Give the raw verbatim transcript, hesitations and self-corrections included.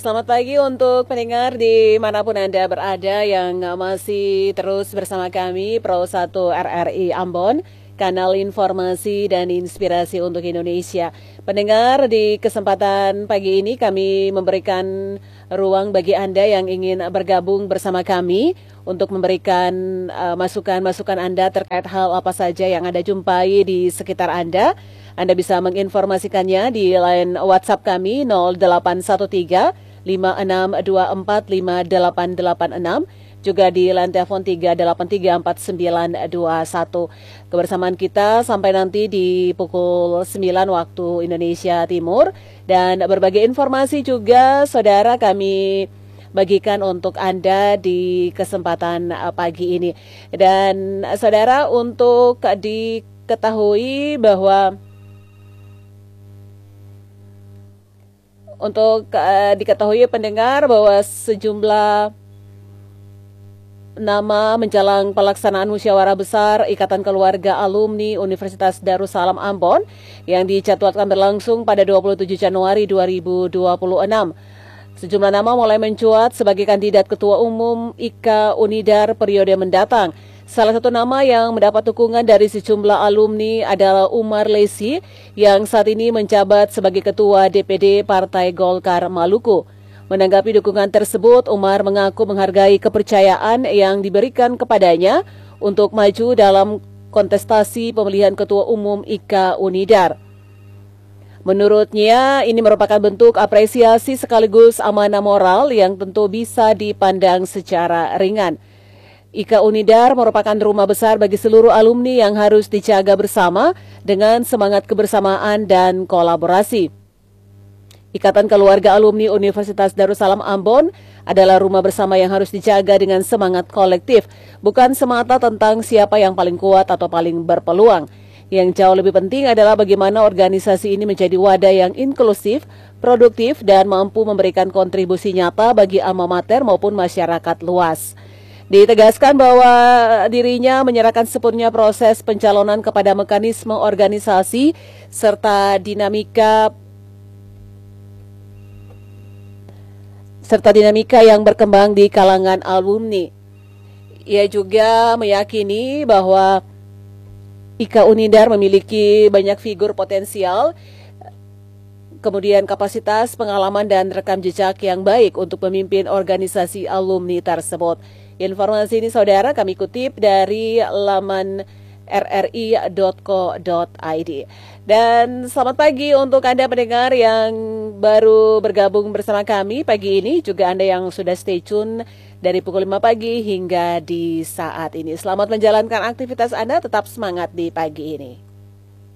Selamat pagi untuk pendengar dimanapun Anda berada yang masih terus bersama kami Pro satu R R I Ambon, kanal informasi dan inspirasi untuk Indonesia. Pendengar, di kesempatan pagi ini kami memberikan ruang bagi Anda yang ingin bergabung bersama kami untuk memberikan uh, masukan-masukan Anda terkait hal apa saja yang Anda jumpai di sekitar Anda. Anda bisa menginformasikannya di line WhatsApp kami nol delapan satu tiga lima enam dua empat lima delapan delapan enam, juga di line telepon tiga delapan tiga empat sembilan dua satu. Kebersamaan kita sampai nanti di pukul sembilan waktu Indonesia Timur, dan berbagai informasi juga saudara kami bagikan untuk Anda di kesempatan pagi ini. Dan saudara, untuk diketahui bahwa Untuk uh, diketahui pendengar bahwa sejumlah nama menjelang pelaksanaan musyawarah besar Ikatan Keluarga Alumni Universitas Darussalam Ambon yang dijadwalkan berlangsung pada dua puluh tujuh Januari dua ribu dua puluh enam. Sejumlah nama mulai mencuat sebagai kandidat Ketua Umum I K A Unidar periode mendatang. Salah satu nama yang mendapat dukungan dari sejumlah alumni adalah Umar Lesi yang saat ini menjabat sebagai Ketua D P D Partai Golkar Maluku. Menanggapi dukungan tersebut, Umar mengaku menghargai kepercayaan yang diberikan kepadanya untuk maju dalam kontestasi pemilihan Ketua Umum I K A Unidar. Menurutnya, ini merupakan bentuk apresiasi sekaligus amanah moral yang tentu bisa dipandang secara ringan. I K A Unidar merupakan rumah besar bagi seluruh alumni yang harus dijaga bersama dengan semangat kebersamaan dan kolaborasi. Ikatan Keluarga Alumni Universitas Darussalam Ambon adalah rumah bersama yang harus dijaga dengan semangat kolektif, bukan semata tentang siapa yang paling kuat atau paling berpeluang. Yang jauh lebih penting adalah bagaimana organisasi ini menjadi wadah yang inklusif, produktif, dan mampu memberikan kontribusi nyata bagi alma mater maupun masyarakat luas. Ditegaskan bahwa dirinya menyerahkan sepenuhnya proses pencalonan kepada mekanisme organisasi serta dinamika serta dinamika yang berkembang di kalangan alumni. Ia juga meyakini bahwa I K A Unidar memiliki banyak figur potensial, kemudian kapasitas, pengalaman, dan rekam jejak yang baik untuk memimpin organisasi alumni tersebut. Informasi ini saudara kami kutip dari laman r r i dot co dot i d. Dan selamat pagi untuk Anda pendengar yang baru bergabung bersama kami pagi ini, juga Anda yang sudah stay tune dari pukul lima pagi hingga di saat ini. Selamat menjalankan aktivitas Anda, tetap semangat di pagi ini.